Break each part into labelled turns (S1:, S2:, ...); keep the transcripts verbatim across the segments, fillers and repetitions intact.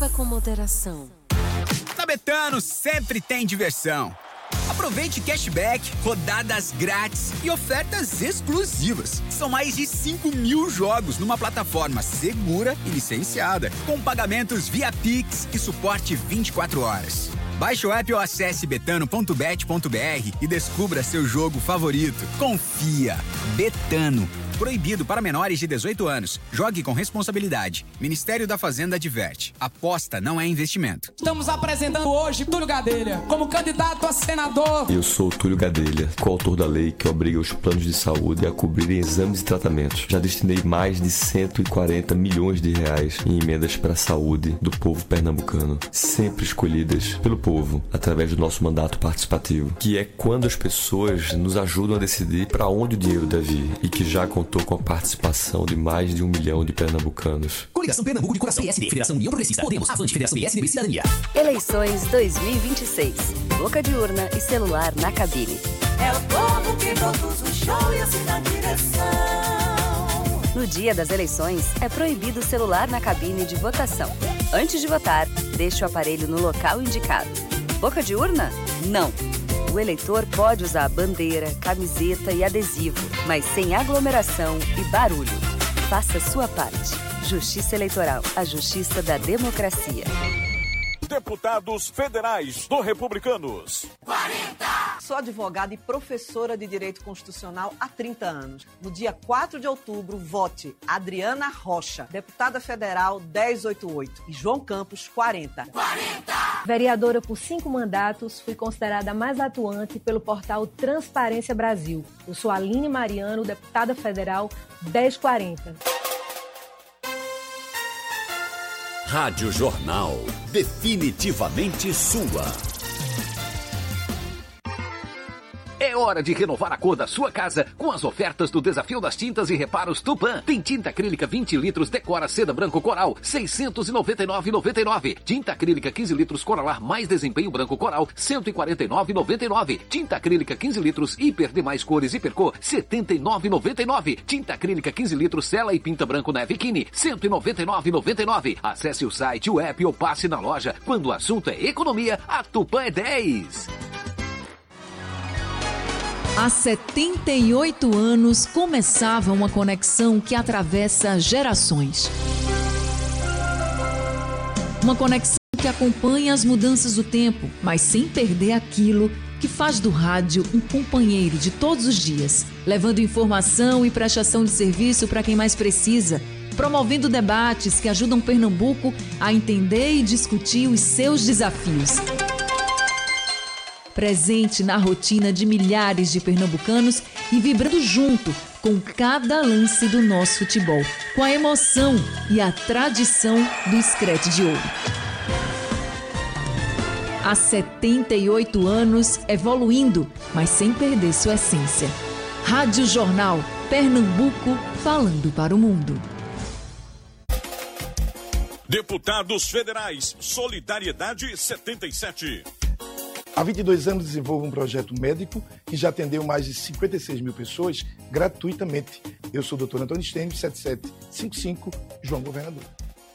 S1: Beba com moderação.
S2: Na Betano sempre tem diversão. Aproveite cashback, rodadas grátis e ofertas exclusivas. São mais de cinco mil jogos numa plataforma segura e licenciada, com pagamentos via Pix e suporte vinte e quatro horas. Baixe o app ou acesse betano ponto bet ponto br e descubra seu jogo favorito. Confia. Betano. Proibido para menores de dezoito anos. Jogue com responsabilidade. Ministério da Fazenda adverte. Aposta não é investimento.
S3: Estamos apresentando hoje Túlio Gadelha como candidato a senador.
S4: Eu sou Túlio Gadelha, coautor da lei que obriga os planos de saúde a cobrirem exames e tratamentos. Já destinei mais de cento e quarenta milhões de reais em emendas para a saúde do povo pernambucano, sempre escolhidas pelo povo através do nosso mandato participativo, que é quando as pessoas nos ajudam a decidir para onde o dinheiro deve ir e que já contou com a participação de mais de um milhão de pernambucanos.
S5: Coligação Pernambuco de Coração P S D, Federação União Progressista, Podemos, Avante, Federação P S D B Cidadania.
S6: Eleições dois mil e vinte e seis. Boca de urna e celular na cabine.
S7: É o povo que produz o show e assim dá direção.
S6: No dia das eleições, é proibido o celular na cabine de votação. Antes de votar, deixe o aparelho no local indicado. Boca de urna? Não. O eleitor pode usar bandeira, camiseta e adesivo, mas sem aglomeração e barulho. Faça sua parte. Justiça Eleitoral, a justiça da democracia.
S8: Deputados Federais do Republicanos.
S9: quarenta! Sou advogada e professora de Direito Constitucional há trinta anos. No dia quatro de outubro, vote Adriana Rocha, deputada federal dez oitenta e oito, e João Campos, quarenta.
S10: quarenta! Vereadora por cinco mandatos, fui considerada a mais atuante pelo portal Transparência Brasil. Eu sou Aline Mariano, deputada federal dez quarenta.
S11: Rádio Jornal, definitivamente sua. É hora de renovar a cor da sua casa com as ofertas do Desafio das Tintas e Reparos Tupã. Tem tinta acrílica vinte litros Decora Seda Branco Coral, seiscentos e noventa e nove reais e noventa e nove centavos. Tinta acrílica quinze litros Coralar mais Desempenho Branco Coral, cento e quarenta e nove reais e noventa e nove centavos. Tinta acrílica quinze litros Hiper Demais Cores Hipercor, setenta e nove reais e noventa e nove centavos. Tinta acrílica quinze litros Sela e Pinta Branco Neve Kine, cento e noventa e nove reais e noventa e nove centavos. Acesse o site, o app ou passe na loja. Quando o assunto é economia, a Tupã é dez.
S12: Há setenta e oito anos começava uma conexão que atravessa gerações. Uma conexão que acompanha as mudanças do tempo, mas sem perder aquilo que faz do rádio um companheiro de todos os dias, levando informação e prestação de serviço para quem mais precisa, promovendo debates que ajudam Pernambuco a entender e discutir os seus desafios. Presente na rotina de milhares de pernambucanos e vibrando junto com cada lance do nosso futebol, com a emoção e a tradição do Screte de Ouro. Há setenta e oito anos, evoluindo, mas sem perder sua essência. Rádio Jornal, Pernambuco, falando para o mundo.
S8: Deputados Federais, Solidariedade setenta e sete.
S13: Há vinte e dois anos desenvolvo um projeto médico que já atendeu mais de cinquenta e seis mil pessoas gratuitamente. Eu sou o doutor Antônio Stênio, sete sete cinco cinco, João Governador.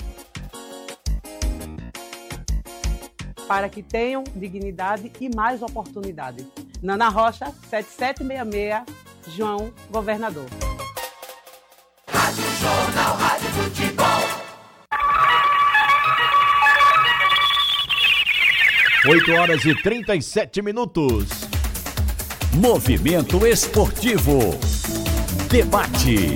S9: Para que tenham dignidade e mais oportunidade. Nana Rocha, sete sete seis seis, João Governador.
S7: Rádio Jornal, Rádio Futebol.
S14: oito horas e trinta e sete minutos.
S11: Movimento Esportivo. Debate.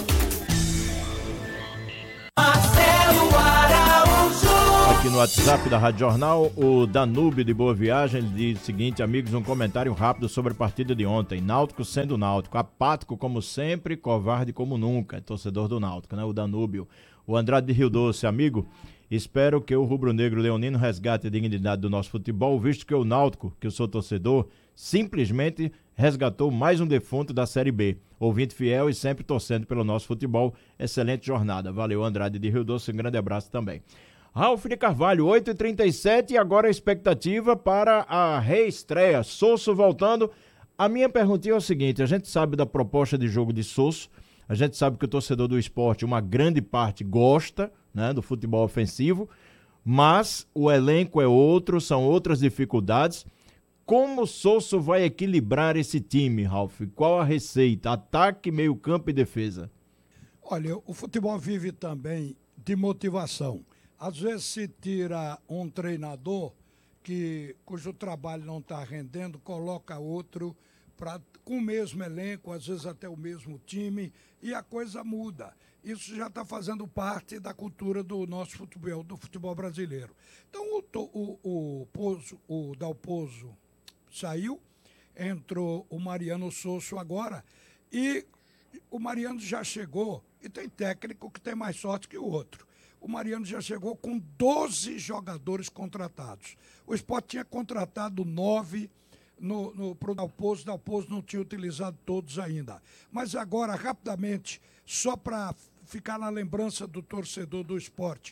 S7: Marcelo Araújo.
S14: Aqui no WhatsApp da Rádio Jornal, o Danúbio de Boa Viagem diz o seguinte, amigos, um comentário rápido sobre a partida de ontem. Náutico sendo Náutico, apático como sempre, covarde como nunca. É torcedor do Náutico, né? O Danúbio. O Andrade de Rio Doce, amigo, espero que o rubro-negro leonino resgate a dignidade do nosso futebol, visto que o Náutico, que eu sou torcedor, simplesmente resgatou mais um defunto da Série B. Ouvinte fiel e sempre torcendo pelo nosso futebol. Excelente jornada. Valeu, Andrade de Rio Doce. Um grande abraço também. Ralf de Carvalho, oito e trinta e sete, e agora a expectativa para a reestreia. Sosso voltando. A minha perguntinha é o seguinte, a gente sabe da proposta de jogo de Sosso, a gente sabe que o torcedor do esporte, uma grande parte, gosta, né, do futebol ofensivo, mas o elenco é outro, são outras dificuldades. Como o Sosso vai equilibrar esse time, Ralf? Qual a receita? Ataque, meio campo e defesa.
S1: Olha, o futebol vive também de motivação. Às vezes se tira um treinador que, cujo trabalho não está rendendo, coloca outro pra, com o mesmo elenco, às vezes até o mesmo time, e a coisa muda. Isso já está fazendo parte da cultura do nosso futebol, do futebol brasileiro. Então o, o, o, Pozo, o Dalpozo saiu, entrou o Mariano Sosso agora, e o Mariano já chegou, e tem técnico que tem mais sorte que o outro. O Mariano já chegou com doze jogadores contratados. O Sport tinha contratado nove no, no, para o Dalpozo, o Dalpozo não tinha utilizado todos ainda. Mas agora, rapidamente, só para ficar na lembrança do torcedor do Sport,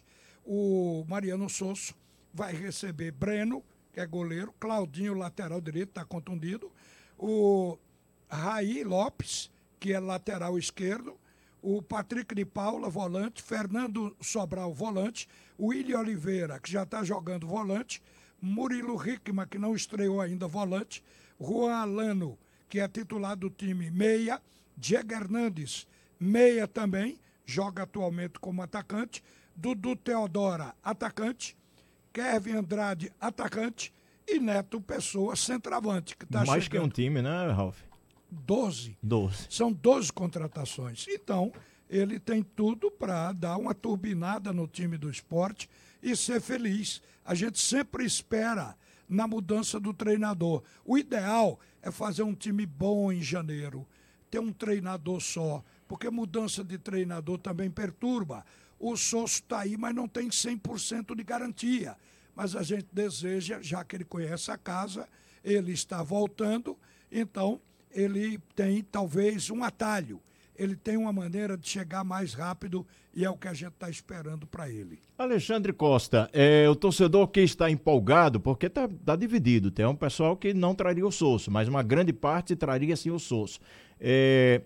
S1: o Mariano Sosso vai receber Breno, que é goleiro, Claudinho, lateral direito, está contundido, o Raí Lopes, que é lateral esquerdo, o Patrick de Paula, volante, Fernando Sobral, volante, o William Oliveira, que já está jogando volante, Murilo Hickman, que não estreou ainda, volante, Juan Alano, que é titular do time, meia, Diego Hernandes, meia também, joga atualmente como atacante, Dudu Teodora, atacante, Kevin Andrade, atacante, e Neto Pessoa, centroavante. Que tá
S14: Mais
S1: chegando.
S14: que um time, né, Ralf?
S1: doze.
S14: doze.
S1: São doze contratações. Então, ele tem tudo para dar uma turbinada no time do esporte e ser feliz. A gente sempre espera na mudança do treinador. O ideal é fazer um time bom em janeiro, ter um treinador só, porque mudança de treinador também perturba. O Sosso está aí, mas não tem cem por cento de garantia. Mas a gente deseja, já que ele conhece a casa, ele está voltando, então ele tem talvez um atalho. Ele tem uma maneira de chegar mais rápido e é o que a gente está esperando para ele.
S14: Alexandre Costa, é, o torcedor que está empolgado, porque está tá dividido, tem um pessoal que não traria o Sosso, mas uma grande parte traria sim o Sosso. É,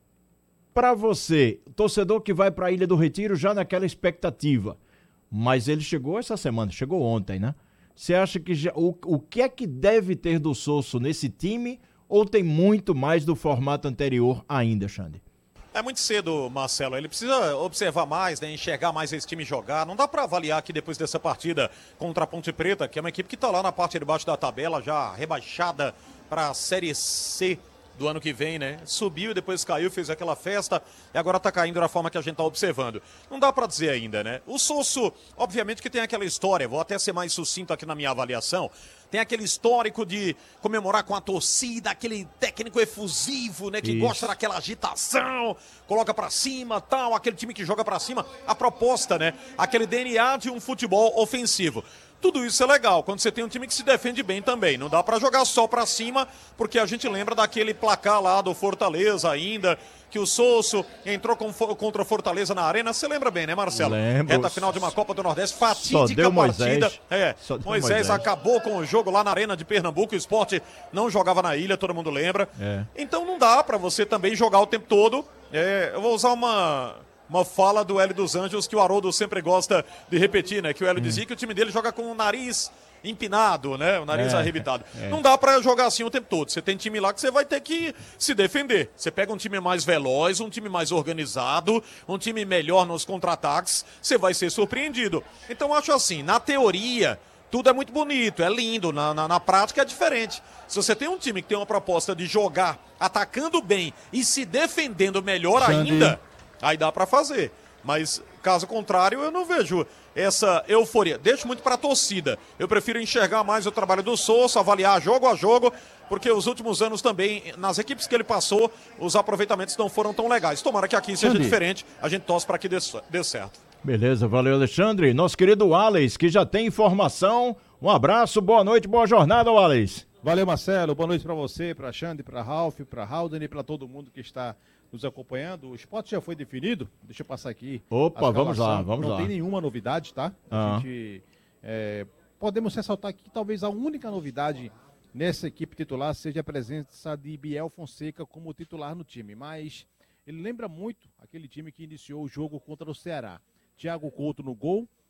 S14: para você, torcedor que vai para a Ilha do Retiro já naquela expectativa, mas ele chegou essa semana, chegou ontem, né? Você acha que já, o, o que é que deve ter do Sosso nesse time ou tem muito mais do formato anterior ainda, Xande?
S15: É muito cedo, Marcelo. Ele precisa observar mais, né, enxergar mais esse time jogar. Não dá para avaliar que depois dessa partida contra a Ponte Preta, que é uma equipe que está lá na parte de baixo da tabela, já rebaixada para a Série C do ano que vem, né? Subiu e depois caiu, fez aquela festa e agora tá caindo da forma que a gente tá observando. Não dá para dizer ainda, né? O Sosso, obviamente que tem aquela história, vou até ser mais sucinto aqui na minha avaliação, tem aquele histórico de comemorar com a torcida, aquele técnico efusivo, né? Que
S16: Isso.
S15: gosta daquela agitação, coloca pra cima, tal, aquele time que joga pra cima. A proposta, né? Aquele D N A de um futebol ofensivo. Tudo isso é legal, quando você tem um time que se defende bem também. Não dá pra jogar só pra cima, porque a gente lembra daquele placar lá do Fortaleza ainda, que o Sosso entrou com, contra o Fortaleza na arena. Você lembra bem, né, Marcelo?
S14: Lembro.
S15: Reta final de uma Copa do Nordeste, fatídica
S14: Só deu
S15: partida.
S14: Moisés.
S15: É,
S14: Só deu
S15: Moisés,
S14: Moisés.
S15: acabou com o jogo lá na arena de Pernambuco. O Sport não jogava na ilha, todo mundo lembra.
S14: É.
S15: Então não dá pra você também jogar o tempo todo. É, eu vou usar uma... Uma fala do Hélio dos Anjos que o Haroldo sempre gosta de repetir, né? Que o Hélio hum. dizia que o time dele joga com o nariz empinado, né? O nariz
S14: É,
S15: arrebitado.
S14: é.
S15: Não dá pra jogar assim o tempo todo. Você tem time lá que você vai ter que se defender. Você pega um time mais veloz, um time mais organizado, um time melhor nos contra-ataques, você vai ser surpreendido. Então acho assim, na teoria, tudo é muito bonito, é lindo, na, na, na prática é diferente. Se você tem um time que tem uma proposta de jogar atacando bem e se defendendo melhor
S16: Xande.
S15: ainda, aí dá pra fazer. Mas, caso contrário, eu não vejo essa euforia. Deixo muito pra torcida. Eu prefiro enxergar mais o trabalho do Sosso, avaliar jogo a jogo, porque os últimos anos também, nas equipes que ele passou, os aproveitamentos não foram tão legais. Tomara que aqui seja
S14: Xande.
S15: diferente. A gente torce pra que dê, dê certo.
S14: Beleza, valeu, Alexandre. Nosso querido Alex, que já tem informação. Um abraço, boa noite, boa jornada, Alex.
S17: Valeu, Marcelo. Boa noite pra você, pra Xande, pra Ralf, pra Haldane e pra todo mundo que está nos acompanhando. O esporte já foi definido. Deixa eu passar aqui.
S14: Opa, vamos lá, vamos
S17: Não
S14: lá.
S17: tem nenhuma novidade, tá?
S14: Ah.
S17: A gente é, podemos ressaltar aqui que talvez a única novidade nessa equipe titular seja a presença de Biel Fonseca como titular no time. Mas ele lembra muito aquele time que iniciou o jogo contra o Ceará. Thiago Couto no gol,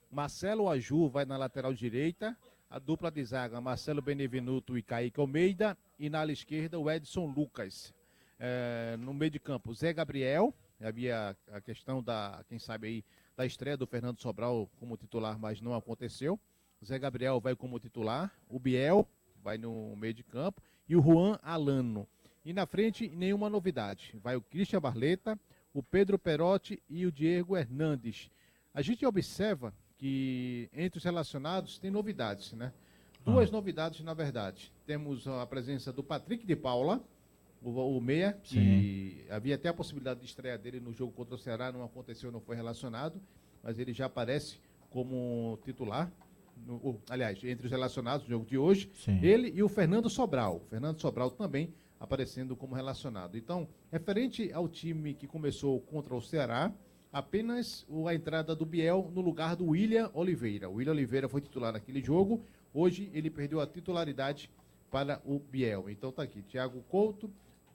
S17: Marcelo Aju vai na lateral direita, a dupla de zaga Marcelo Benevenuto e Kaique Almeida, e na ala esquerda o Edson Lucas. É, no meio de campo, Zé Gabriel, havia a questão da, quem sabe aí, da estreia do Fernando Sobral como titular, mas não aconteceu. Zé Gabriel vai como titular, o Biel vai no meio de campo e o Juan Alano. E na frente, nenhuma novidade. Vai o Christian Barleta, o Pedro Perotti e o Diego Hernandes. A gente observa que entre os relacionados tem novidades, né? Duas ah. novidades, na verdade. Temos a presença do Patrick de Paula, o, o meia, que Sim. havia até a possibilidade de estreia dele no jogo contra o Ceará, não aconteceu, não foi relacionado, mas ele já aparece como titular. No, aliás, entre os relacionados no jogo de hoje, Sim. ele e o Fernando Sobral. O Fernando Sobral também aparecendo como relacionado. Então, referente ao time que começou contra o Ceará, apenas a entrada do Biel no lugar do William Oliveira. O William Oliveira foi titular naquele jogo, hoje ele perdeu a titularidade para o Biel. Então tá aqui, Thiago Couto,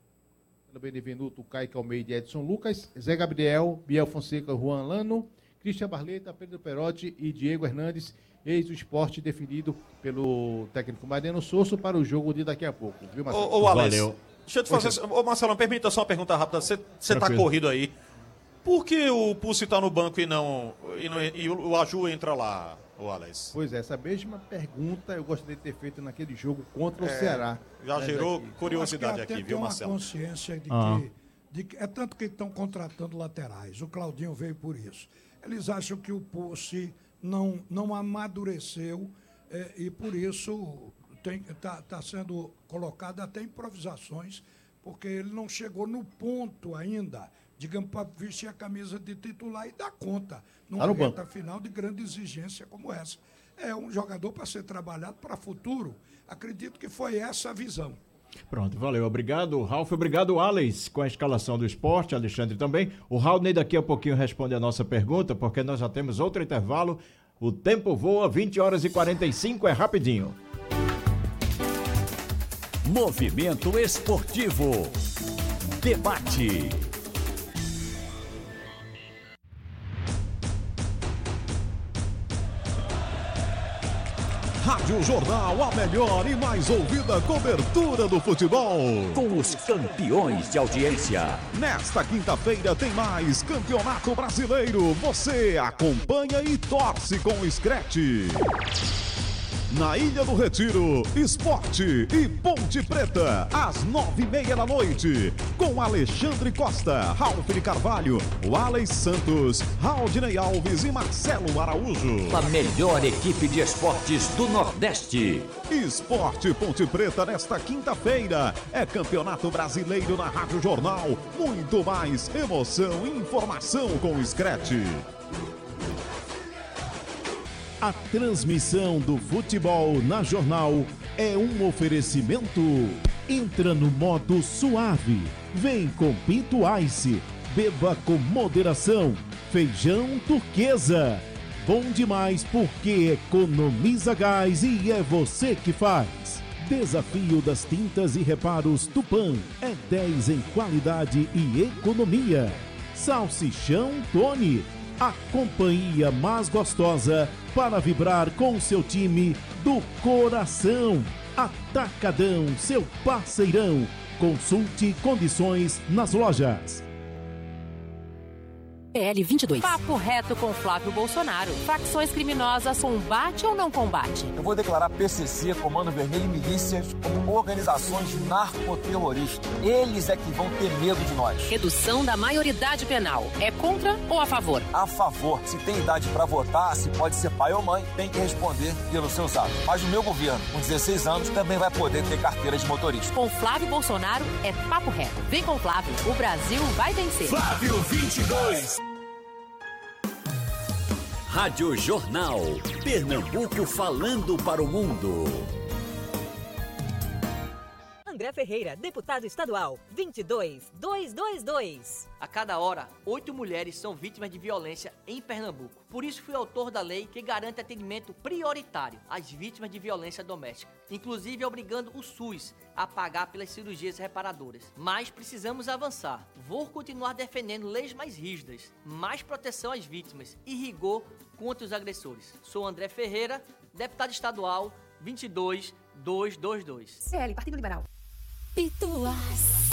S17: Benevenuto, Kaique Almeida e Edson Lucas, Zé Gabriel, Biel Fonseca, Juan Lano, Christian Barleta, Pedro Perotti e Diego Hernandes. Eis o Sport definido pelo técnico Mariano Sosso para o jogo de daqui a pouco. Viu, Marcelo?
S15: Ô, ô Alex, Valeu. Deixa eu te fazer... Ô, Marcelo, permita só uma pergunta rápida. Você está corrido aí. Por que o Pulse está no banco e não e, não, e o Aju entra lá, o Alex?
S17: Pois é, essa mesma pergunta eu gostaria de ter feito naquele jogo contra o
S15: é,
S17: Ceará.
S15: Já gerou aqui. curiosidade aqui, viu, Marcelo?
S1: Uma consciência de,
S14: ah.
S1: que, de que... É tanto que estão contratando laterais. O Claudinho veio por isso. Eles acham que o Pulse não, não amadureceu é, e por isso está tá sendo colocado até improvisações, porque ele não chegou no ponto ainda, digamos, para vestir a camisa de titular e dar conta numa reta final de grande exigência como essa. É um jogador para ser trabalhado para o futuro. Acredito que foi essa a visão.
S14: Pronto, valeu. Obrigado, Ralf. Obrigado, Alex, com a escalação do esporte. Alexandre também. O Raulney daqui a pouquinho responde a nossa pergunta, porque nós já temos outro intervalo. O tempo voa, vinte horas e quarenta e cinco, é rapidinho.
S8: Movimento Esportivo. Debate. Rádio Jornal, a melhor e mais ouvida cobertura do futebol. Com os campeões de audiência. Nesta quinta-feira tem mais Campeonato Brasileiro. Você acompanha e torce com o Screte. Na Ilha do Retiro, Esporte e Ponte Preta, às nove e meia da noite, com Alexandre Costa, Ralf de Carvalho, Wallace Santos, Raudinei Alves e Marcelo Araújo. A melhor equipe de esportes do Nordeste. Esporte Ponte Preta nesta quinta-feira. É Campeonato Brasileiro na Rádio Jornal. Muito mais emoção e informação com o Screte. A transmissão do futebol na Jornal é um oferecimento. Entra no modo suave. Vem com Pinto Ice. Beba com moderação. Feijão Turquesa. Bom demais porque economiza gás e é você que faz. Desafio das tintas e reparos Tupã. É dez em qualidade e economia. Salsichão Tony. A companhia mais gostosa para vibrar com seu time do coração. Atacadão, seu parceirão. Consulte condições nas lojas.
S16: P L vinte e dois. Papo reto com Flávio Bolsonaro. Facções criminosas, combate ou não combate?
S18: Eu vou declarar P C C, Comando Vermelho e milícias como organizações narcoterroristas. Eles é que vão ter medo de nós.
S16: Redução da maioridade penal. É contra ou a favor?
S18: A favor. Se tem idade para votar, se pode ser pai ou mãe, tem que responder pelos seus atos. Mas o meu governo, com dezesseis anos, também vai poder ter carteira de motorista.
S16: Com Flávio Bolsonaro é papo reto. Vem com Flávio. O Brasil vai vencer.
S8: Flávio vinte e dois. Rádio Jornal. Pernambuco falando para o mundo.
S19: André Ferreira, deputado estadual, vinte e dois, duzentos e vinte e dois.
S20: A cada hora, oito mulheres são vítimas de violência em Pernambuco. Por isso, fui autor da lei que garante atendimento prioritário às vítimas de violência doméstica, inclusive obrigando o SUS a pagar pelas cirurgias reparadoras. Mas precisamos avançar. Vou continuar defendendo leis mais rígidas, mais proteção às vítimas e rigor contra os agressores. Sou André Ferreira, deputado estadual, vinte e dois, duzentos e vinte e dois.
S19: C L, Partido Liberal.
S21: Pituás.